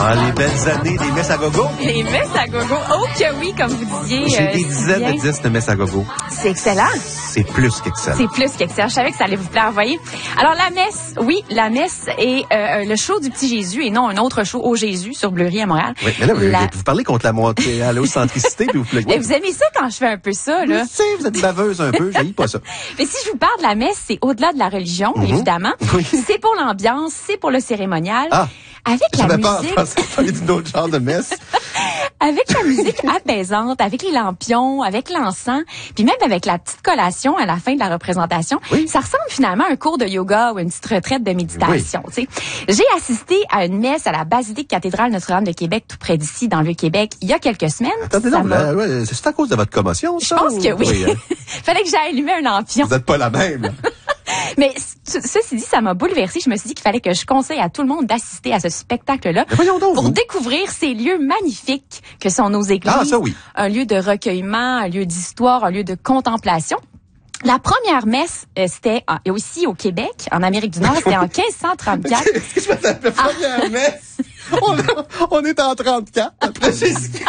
Ah, les belles années des messes à gogo. Les messes à gogo. Oh que oui, comme vous disiez. J'ai des dizaines de disques de messes à gogo. C'est excellent. C'est plus qu'excellent. C'est plus qu'excellent. Je savais que ça allait vous plaire, voyez. Alors, la messe, oui, la messe est le show du petit Jésus et non un autre show au Jésus sur Bleury à Montréal. Oui, mais là, vous parlez contre la montée à l'ocentricité puis vous plaît. Et vous aimez ça quand je fais un peu ça, là? Je sais, vous êtes baveuse un peu, j'haïs pas ça. Mais si je vous parle de la messe, c'est au-delà de la religion, évidemment. Oui. C'est pour l'ambiance, c'est pour le cérémonial. Ah! Avec la musique. Parler d'une autre genre de messe. Avec la musique apaisante, avec les lampions, avec l'encens, puis même avec la petite collation à la fin de la représentation, oui. Ça ressemble finalement à un cours de yoga ou une petite retraite de méditation. Oui. J'ai assisté à une messe à la basilique cathédrale Notre-Dame de Québec, tout près d'ici, dans le Vieux-Québec, il y a quelques semaines. Attendez, non, c'est à cause de votre commotion, ça? Je pense que oui. Hein? Fallait que j'aille allumer un lampion. Vous n'êtes pas la même. Mais ceci dit, ça m'a bouleversée. Je me suis dit qu'il fallait que je conseille à tout le monde d'assister à ce spectacle-là pour découvrir ces lieux magnifiques que sont nos églises. Ah, ça oui. Un lieu de recueillement, un lieu d'histoire, un lieu de contemplation. La première messe, c'était aussi au Québec, en Amérique du Nord, c'était en 1534. Qu'est-ce que je fais la première messe? On est en 34. Après Jésus-Christ.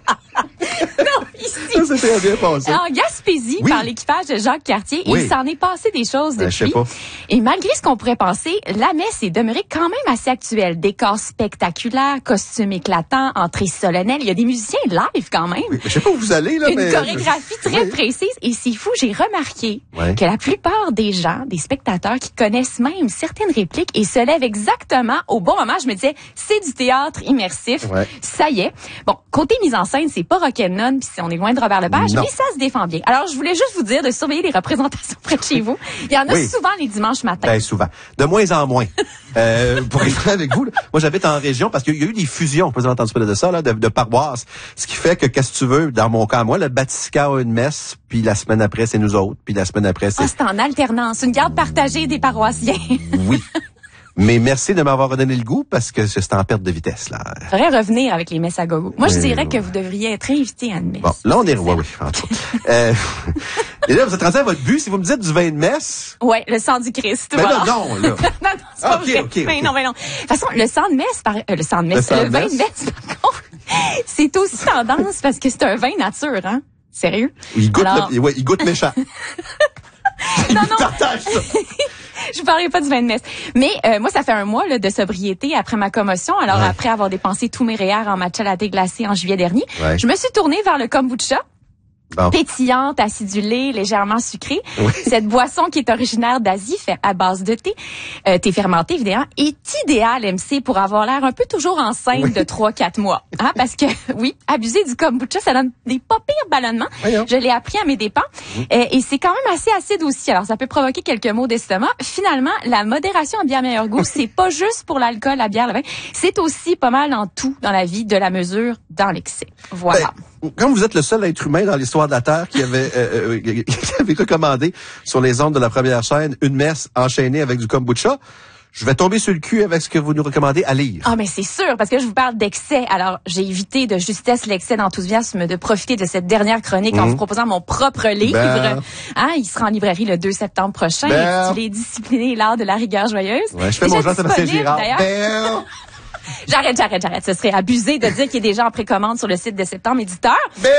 Non, ici. Ça, c'est très bien passé. En Gaspésie, par l'équipage de Jacques Cartier, il s'en est passé des choses depuis. Je sais pas. Et malgré ce qu'on pourrait penser, la messe est demeurée quand même assez actuelle. Décors spectaculaires, costumes éclatants, entrées solennelles. Il y a des musiciens live quand même. Oui, je sais pas où vous allez, là, Une chorégraphie très précise. Et c'est fou, j'ai remarqué que la plupart des gens, des spectateurs qui connaissent même certaines répliques et se lèvent exactement au bon moment, je me disais, c'est du théâtre immersif. Ouais. Ça y est. Bon, côté mise en scène, c'est pas rock'n'none, puis on est loin de Robert Lepage, mais ça se défend bien. Alors, je voulais juste vous dire de surveiller les représentations près de chez vous. Il y en a souvent les dimanches matins. Ben, souvent. De moins en moins. Pour être avec vous, là, moi, j'habite en région parce qu'il y a eu des fusions, vous avez entendu parler de ça, là, de paroisses. Ce qui fait que, qu'est-ce que tu veux, dans mon cas, moi, le Batisca a une messe, puis la semaine après, c'est nous autres, puis la semaine après, c'est... Ah, c'est en alternance. Une garde partagée des paroissiens. Oui. Mais merci de m'avoir redonné le goût parce que c'est en perte de vitesse, là. Faudrait revenir avec les messes à gogo. Moi, je dirais que vous devriez être invité à une messe. Bon, là, on est... Oui, en tout cas. Et là, vous êtes rendu à votre but. Si vous me dites du vin de messe... Ouais, le sang du Christ. Ben voilà. non, là. non, c'est pas vrai. Okay. Mais non. De toute façon, le sang de messe, le vin de messe, par contre, c'est aussi tendance parce que c'est un vin nature, hein. Sérieux? Il goûte méchant. Non. Partage ça. Je vous parlerai pas du vin de messe. Mais moi, ça fait un mois là, de sobriété après ma commotion. Alors, après avoir dépensé tous mes REER en matcha latte glacé en juillet dernier, je me suis tournée vers le kombucha. Bon. Pétillante, acidulée, légèrement sucrée. Oui. Cette boisson qui est originaire d'Asie, fait à base de thé fermenté évidemment, est idéale, MC, pour avoir l'air un peu toujours enceinte de 3-4 mois. Hein, parce que, abuser du kombucha, ça donne des pas pires ballonnements. Je l'ai appris à mes dépens. Et c'est quand même assez acide aussi. Alors, ça peut provoquer quelques maux d'estomac. Finalement, la modération en bien meilleur goût, c'est pas juste pour l'alcool, la bière, le vin. C'est aussi pas mal dans tout dans la vie, de la mesure dans l'excès. Voilà. Comme vous êtes le seul être humain dans l'histoire de la Terre qui avait recommandé sur les ondes de la première chaîne une messe enchaînée avec du kombucha, je vais tomber sur le cul avec ce que vous nous recommandez à lire. Ah, mais c'est sûr, parce que je vous parle d'excès. Alors, j'ai évité de justesse l'excès d'enthousiasme de profiter de cette dernière chronique en vous proposant mon propre livre. Il sera en librairie le 2 septembre prochain, intitulé Discipliné l'art de la rigueur joyeuse. Ouais, je fais mon Jean-Sébastien Girard. J'arrête. Ce serait abusé de dire qu'il y a des gens en précommande sur le site de Septembre Éditeur.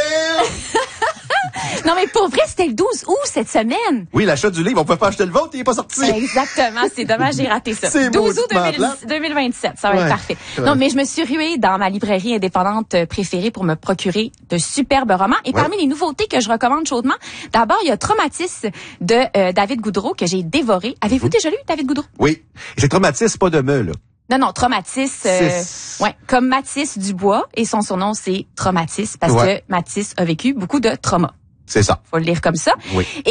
Non, mais pour vrai, c'était le 12 août cette semaine. Oui, l'achat du livre, on peut pas acheter le vôtre, il est pas sorti. Exactement, c'est dommage, j'ai raté ça. C'est 12 août 2027, ça va être parfait. Non, mais je me suis ruée dans ma librairie indépendante préférée pour me procurer de superbes romans. Et parmi les nouveautés que je recommande chaudement, d'abord, il y a Traumatis de David Goudreau que j'ai dévoré. Avez-vous déjà lu David Goudreau? Oui. Et c'est Traumatis, pas de me, là. Non, Traumatis, comme Mathis Dubois, et son surnom, c'est Traumatis, parce que Mathis a vécu beaucoup de traumas. C'est ça. Faut le lire comme ça. Oui.